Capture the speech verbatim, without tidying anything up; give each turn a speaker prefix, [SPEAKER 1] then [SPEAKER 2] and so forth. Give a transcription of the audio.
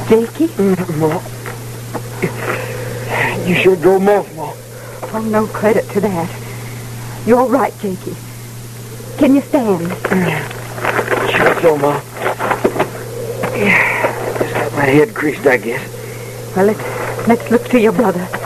[SPEAKER 1] Jakey?
[SPEAKER 2] Mm, Ma. You sure drove him off, Ma.
[SPEAKER 1] Oh, no credit to that. You're all right, Jakey. Can you stand?
[SPEAKER 2] Sure so, Ma. Yeah, just got my head creased, I guess.
[SPEAKER 1] Well, let's, let's look to your brother.